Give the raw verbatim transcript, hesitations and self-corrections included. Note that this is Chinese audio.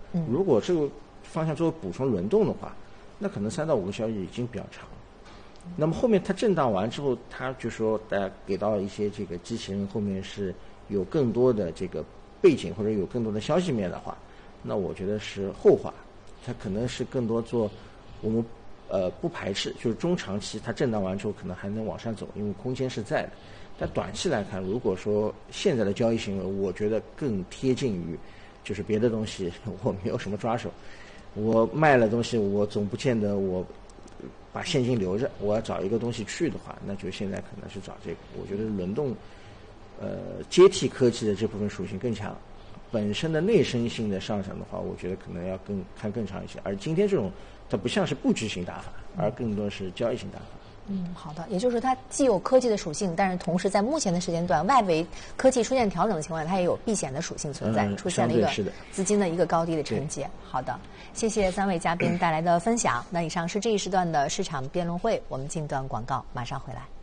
嗯， 如果这个方向作为补充轮动的话，那可能三到五个交易日已经比较长。那么后面它震荡完之后，它就说大家给到一些这个机器人后面是有更多的这个背景或者有更多的消息面的话，那我觉得是后话，它可能是更多做我们呃不排斥，就是中长期它震荡完之后可能还能往上走，因为空间是在的。但短期来看，如果说现在的交易行为，我觉得更贴近于就是别的东西我没有什么抓手，我卖了东西我总不见得我把现金留着，我要找一个东西去的话，那就现在可能是找这个。我觉得轮动呃接替科技的这部分属性更强，本身的内生性的上涨的话，我觉得可能要更看更长一些。而今天这种它不像是布局型打法，而更多是交易型打法。 嗯，好的，也就是它既有科技的属性，但是同时在目前的时间段，外围科技出现调整的情况下，它也有避险的属性存在， 嗯、 出现了一个资金的一个高低的承接。好的，谢谢三位嘉宾带来的分享。那以上是这一时段的市场辩论会，我们进段广告，马上回来。